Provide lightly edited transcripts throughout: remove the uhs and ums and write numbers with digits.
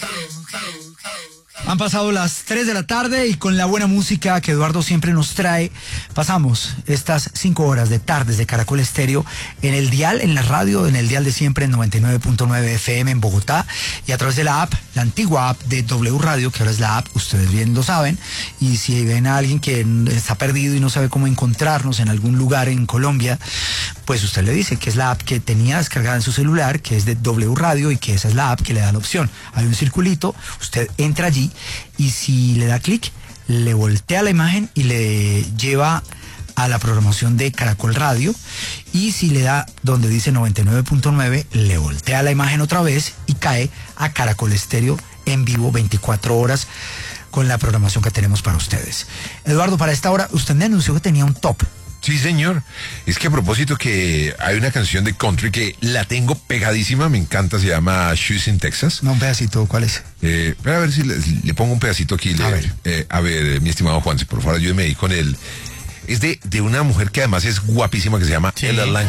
Han pasado las 3 de la tarde y con la buena música que Eduardo siempre nos trae, pasamos estas 5 horas de tardes de Caracol Estéreo en el dial, en la radio, en el dial de siempre en 99.9 FM en Bogotá y a través de la app, la antigua app de W Radio, que ahora es la app, ustedes bien lo saben, y si ven a alguien que está perdido y no sabe cómo encontrarnos en algún lugar en Colombia, pues usted le dice que es la app que tenía descargada en su celular, que es de W Radio y que esa es la app que le da la opción. Hay un circulito, usted entra allí y si le da clic, le voltea la imagen y le lleva a la programación de Caracol Radio, y si le da donde dice 99.9, le voltea la imagen otra vez y cae a Caracol Estéreo en vivo 24 horas con la programación que tenemos para ustedes. Eduardo, para esta hora, usted me anunció que tenía un top. Sí, señor. Es que a propósito que hay una canción de country que la tengo pegadísima, me encanta, se llama Shoes in Texas. No, un pedacito, ¿cuál es? A ver si le pongo un pedacito aquí. A ver, mi estimado Juanse, por favor, ayúdeme ahí con él. Es de una mujer que además es guapísima, que se llama Ella Lang.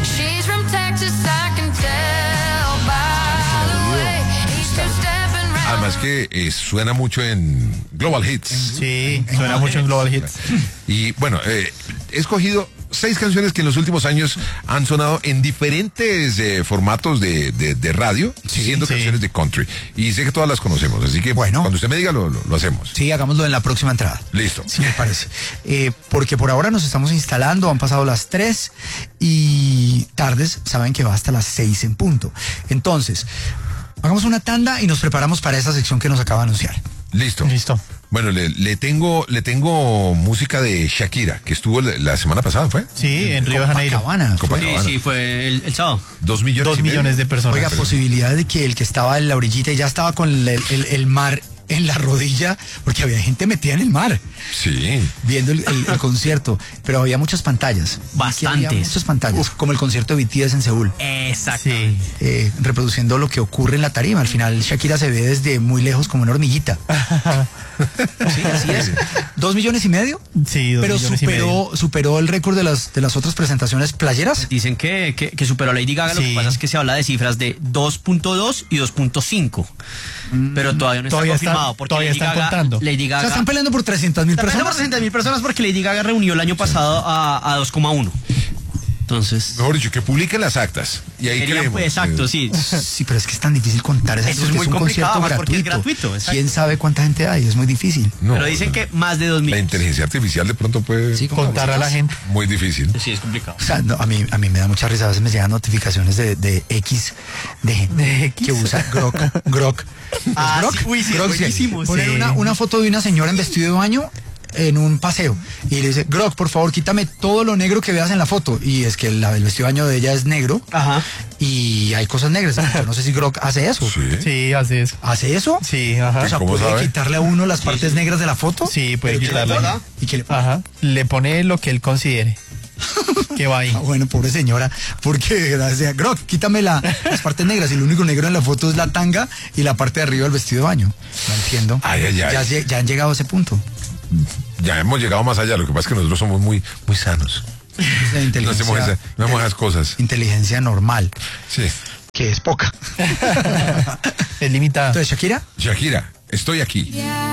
Además que suena mucho en Global Hits. Sí, suena mucho en Global Hits. Y bueno, he escogido 6 canciones que en los últimos años han sonado en diferentes formatos de radio, siendo canciones de country. Y sé que todas las conocemos, así que bueno, cuando usted me diga lo hacemos. Sí, hagámoslo en la próxima entrada. Listo. Sí, me parece. Porque por ahora nos estamos instalando, han pasado las 3 y tardes, saben que va hasta las 6 en punto. Entonces, hagamos una tanda y nos preparamos para esa sección que nos acaba de anunciar. Listo. Bueno, le tengo música de Shakira, que estuvo la semana pasada, ¿fue? Sí, en Río de Janeiro. Copacabana. Sí, fue el sábado. 2 millones. 2 millones de personas. Oiga, posibilidad de que el que estaba en la orillita y ya estaba con el mar en la rodilla, porque había gente metida en el mar. Sí. Viendo el concierto, pero había muchas pantallas. Bastantes. Había muchas pantallas, como el concierto de BTS en Seúl. Exacto. Sí. Reproduciendo lo que ocurre en la tarima. Al final Shakira se ve desde muy lejos como una hormiguita. Sí, así es. 2 millones y medio. Sí, 2 pero millones y medio. superó el récord de las otras presentaciones playeras. Dicen que superó a Lady Gaga, lo que pasa es que se habla de cifras de 2.2 y 2.5. Pero todavía no está confirmado. Porque todavía están contando. Lady Gaga, O sea, están peleando por 300,000 personas. 300,000 personas porque Lady Gaga reunió el año pasado a 2,1. Entonces, Mejor dicho, que publiquen las actas. Y ahí creemos. Exacto, sí. Sí, pero es que es tan difícil contar esas Eso es cosas, muy un complicado, concierto porque es gratuito. gratuito, exacto. ¿Quién sabe cuánta gente hay? Es muy difícil. No, Pero dicen que más de 2 la millones. inteligencia artificial de pronto puede Contar a la gente. muy difícil. Sí, es complicado. O sea, no, a mí me da mucha risa. A veces me llegan notificaciones de X, de gente que usa Grok. Ah, Grok, sí, uy, sí, Grok, es buenísimo, ponen sí. una foto de una señora en vestido de baño en un paseo y le dice: Grok, por favor, quítame todo lo negro que veas en la foto. Y es que el vestido de baño de ella es negro. Ajá. Y hay cosas negras. Yo no sé si Grok hace eso. Sí, así es. ¿Hace eso? Sí, ajá. O sea, ¿Cómo ¿puede sabe? quitarle a uno las partes negras de la foto? Sí, puede Pero quitarle. ¿verdad? ¿Y qué le pone? Ajá. Le pone lo que él considere. Que va ahí. Ah, bueno, pobre señora, porque decía: Grok, quítame las partes negras, y lo único negro en la foto es la tanga y la parte de arriba del vestido de baño. No entiendo. Ay. Ya han llegado a ese punto. Ya hemos llegado más allá. Lo que pasa es que nosotros somos muy sanos. La No hacemos esas cosas. Inteligencia normal, Sí. que es poca. Es limitada. Entonces, Shakira. Shakira, estoy aquí.